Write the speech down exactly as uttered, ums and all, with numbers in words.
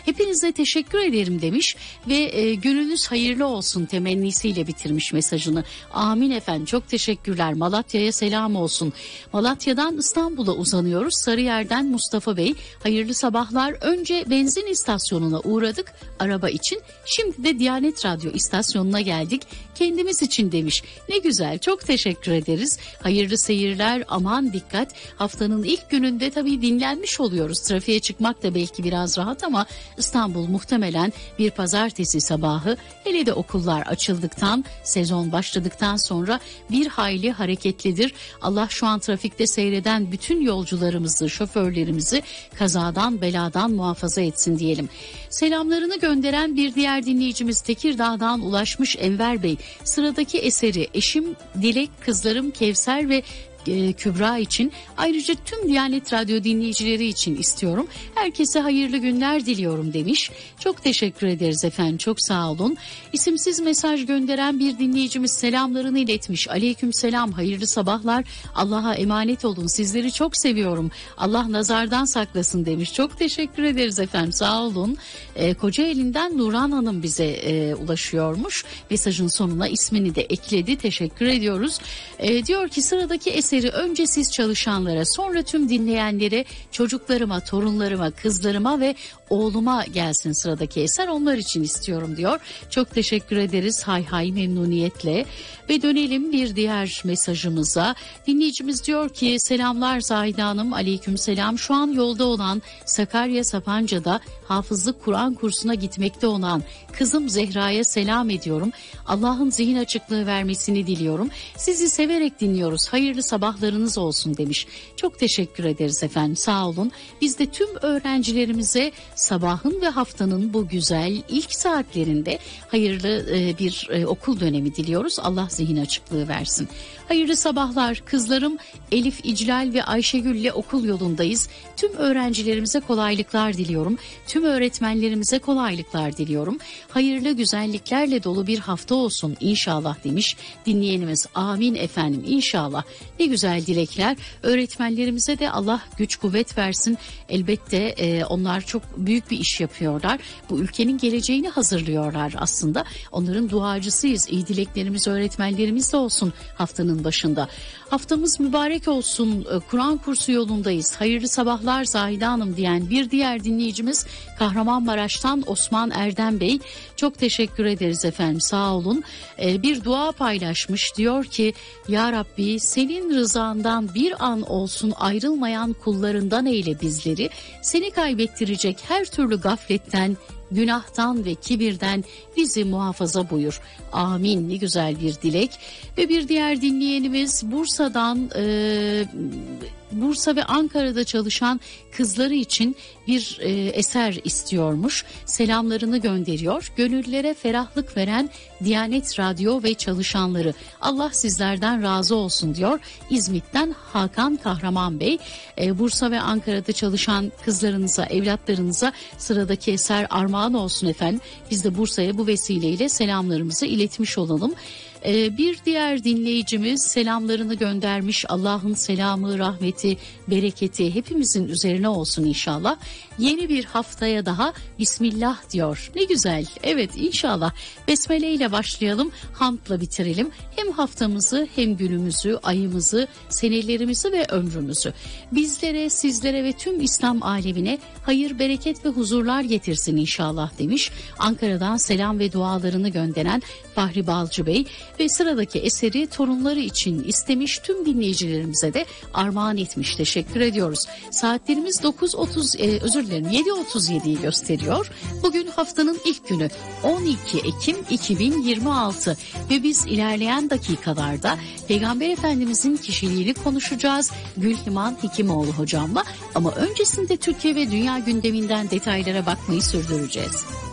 Hepinize teşekkür ederim demiş ve e, gününüz hayırlı olsun temennisiyle bitirmiş mesajını. Amin efendim, çok teşekkürler. Malatya'ya selam olsun. Malatya'dan İstanbul'a uzanıyoruz. Sarıyer'den Mustafa Bey, hayırlı sabahlar. Önce benzin istasyonuna uğradık araba için. Şimdi de Diyanet Radyo istasyonuna geldik. Kendimiz için demiş. Ne güzel, çok teşekkür ederiz. Hayırlı seyirler, aman dikkat. Haftanın ilk gününde tabii dinlenmiş oluyoruz. Trafiğe çıkmak da belki biraz rahat ama İstanbul muhtemelen bir pazartesi sabahı, hele de okullar açıldıktan, sezon başladıktan sonra bir hayli hareketlidir. Allah şu an trafikte seyreden bütün yolcularımızı, şoförlerimizi kazadan beladan muhafaza etsin diyelim. Selamlarını gönderen bir diğer dinleyicimiz Tekirdağ'dan ulaşmış Enver Bey. Sıradaki eseri eşim Dilek, kızlarım Kevser ve Kübra için, ayrıca tüm Diyanet Radyo dinleyicileri için istiyorum. Herkese hayırlı günler diliyorum demiş. Çok teşekkür ederiz efendim, çok sağ olun. İsimsiz mesaj gönderen bir dinleyicimiz selamlarını iletmiş. Aleyküm selam, hayırlı sabahlar. Allah'a emanet olun, sizleri çok seviyorum. Allah nazardan saklasın demiş. Çok teşekkür ederiz efendim, sağ olun. Ee, Kocaeli'nden Nurhan Hanım bize e, ulaşıyormuş. Mesajın sonuna ismini de ekledi, teşekkür ediyoruz. Ee, diyor ki sıradaki eseri önce siz çalışanlara, sonra tüm dinleyenlere, çocuklarıma, torunlarıma, kızlarıma ve oğluma gelsin sıradaki eser, onlar için istiyorum diyor. Çok teşekkür ederiz, hay hay, memnuniyetle. Ve dönelim bir diğer mesajımıza. Dinleyicimiz diyor ki selamlar Zahide Hanım, aleyküm selam. Şu an yolda olan Sakarya Sapanca'da hafızlık Kur'an kursuna gitmekte olan kızım Zehra'ya selam ediyorum. Allah'ın zihin açıklığı vermesini diliyorum. Sizi severek dinliyoruz. Hayırlı sabahlarınız olsun demiş. Çok teşekkür ederiz efendim, sağ olun. Biz de tüm öğrencilerimize sabahın ve haftanın bu güzel ilk saatlerinde hayırlı bir okul dönemi diliyoruz. Allah zihin açıklığı versin. Hayırlı sabahlar kızlarım Elif, İclal ve Ayşegül ile okul yolundayız. Tüm öğrencilerimize kolaylıklar diliyorum. Tüm öğretmenlerimize kolaylıklar diliyorum. Hayırlı güzelliklerle dolu bir hafta olsun inşallah demiş dinleyenimiz. Amin efendim, inşallah. Ne güzel dilekler. Öğretmenlerimize de Allah güç kuvvet versin. Elbette e, onlar çok büyük bir iş yapıyorlar. Bu ülkenin geleceğini hazırlıyorlar aslında. Onların duacısıyız. İyi dileklerimiz öğretmenlerimizde olsun haftanın başında. Haftamız mübarek olsun. Kur'an kursu yolundayız. Hayırlı sabahlar Zahide Hanım diyen bir diğer dinleyicimiz Kahramanmaraş'tan Osman Erdem Bey. Çok teşekkür ederiz efendim, sağ olun. Ee, bir dua paylaşmış, diyor ki Ya Rabbi senin rızandan bir an olsun ayrılmayan kullarından eyle bizleri. Seni kaybettirecek her türlü gafletten, günahtan ve kibirden bizi muhafaza buyur. Amin. Ne güzel bir dilek. Ve bir diğer dinleyenimiz Bursa'dan e, Bursa ve Ankara'da çalışan kızları için bir e, eser istiyormuş. Selamlarını gönderiyor. Gönüllere ferahlık veren Diyanet Radyo ve çalışanları. Allah sizlerden razı olsun diyor. İzmit'ten Hakan Kahraman Bey. E, Bursa ve Ankara'da çalışan kızlarınıza, evlatlarınıza sıradaki eser armağan olsun efendim. Biz de Bursa'ya bu vesileyle selamlarımızı iletmiş olalım. Bir diğer dinleyicimiz selamlarını göndermiş. Allah'ın selamı, rahmeti, bereketi hepimizin üzerine olsun inşallah. Yeni bir haftaya daha Bismillah diyor. Ne güzel. Evet, inşallah. Besmele ile başlayalım, hamdla bitirelim. Hem haftamızı, hem günümüzü, ayımızı, senelerimizi ve ömrümüzü. Bizlere, sizlere ve tüm İslam alemine hayır, bereket ve huzurlar getirsin inşallah demiş. Ankara'dan selam ve dualarını gönderen Fahri Balcı Bey. Ve sıradaki eseri torunları için istemiş, tüm dinleyicilerimize de armağan etmiş. Teşekkür ediyoruz. Saatlerimiz dokuz otuz e, özür dilerim yedi otuz yediyi gösteriyor. Bugün haftanın ilk günü on iki Ekim iki bin yirmi altı ve biz ilerleyen dakikalarda Peygamber Efendimizin kişiliğini konuşacağız Gülhiman Hekimoğlu hocamla, ama öncesinde Türkiye ve dünya gündeminden detaylara bakmayı sürdüreceğiz.